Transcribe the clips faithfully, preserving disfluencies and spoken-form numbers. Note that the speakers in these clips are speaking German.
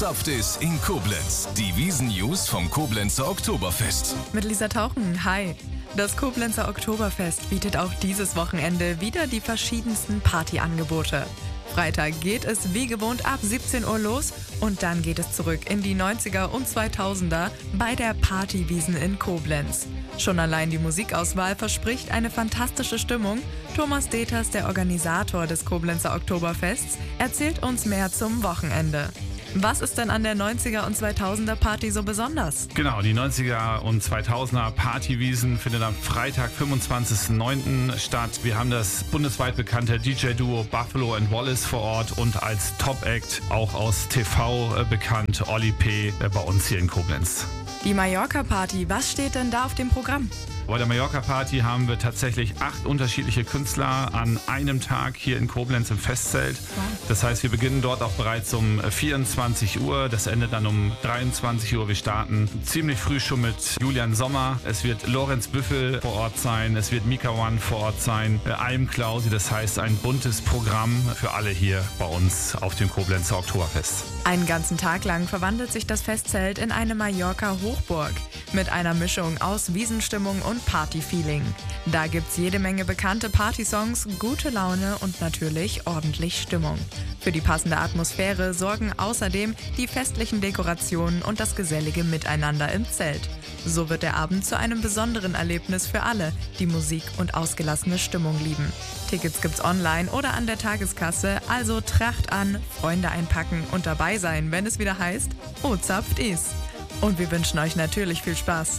zapft es in Koblenz? Die Wiesn-News vom Koblenzer Oktoberfest. Mit Lisa Tauchen, hi. Das Koblenzer Oktoberfest bietet auch dieses Wochenende wieder die verschiedensten Partyangebote. Freitag geht es wie gewohnt ab siebzehn Uhr los und dann geht es zurück in die neunziger und zweitausender bei der Partywiesn in Koblenz. Schon allein die Musikauswahl verspricht eine fantastische Stimmung. Thomas Deters, der Organisator des Koblenzer Oktoberfests, erzählt uns mehr zum Wochenende. Was ist denn an der neunziger und zweitausender Party so besonders? Genau, die neunziger und zweitausender Partywiesn findet am Freitag, fünfundzwanzigsten neunten statt. Wir haben das bundesweit bekannte D J-Duo Buffalo and Wallace vor Ort und als Top-Act auch aus T V bekannt Olli P. bei uns hier in Koblenz. Die Mallorca-Party, was steht denn da auf dem Programm? Bei der Mallorca-Party haben wir tatsächlich acht unterschiedliche Künstler an einem Tag hier in Koblenz im Festzelt. Das heißt, wir beginnen dort auch bereits um vierundzwanzig Uhr. Das endet dann um dreiundzwanzig Uhr. Wir starten ziemlich früh schon mit Julian Sommer. Es wird Lorenz Büffel vor Ort sein. Es wird Mika One vor Ort sein. Alm Klausi. Das heißt, ein buntes Programm für alle hier bei uns auf dem Koblenzer Oktoberfest. Einen ganzen Tag lang verwandelt sich das Festzelt in eine Mallorca-Hochburg mit einer Mischung aus Wiesenstimmung und Partyfeeling. Da gibt's jede Menge bekannte Partysongs, gute Laune und natürlich ordentlich Stimmung. Für die passende Atmosphäre sorgen außerdem die festlichen Dekorationen und das gesellige Miteinander im Zelt. So wird der Abend zu einem besonderen Erlebnis für alle, die Musik und ausgelassene Stimmung lieben. Tickets gibt's online oder an der Tageskasse, also Tracht an, Freunde einpacken und dabei sein, wenn es wieder heißt, oh zapft is. Und wir wünschen euch natürlich viel Spaß.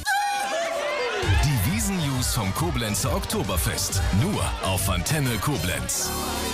Die Wiesn-News vom Koblenzer Oktoberfest. Nur auf Antenne Koblenz.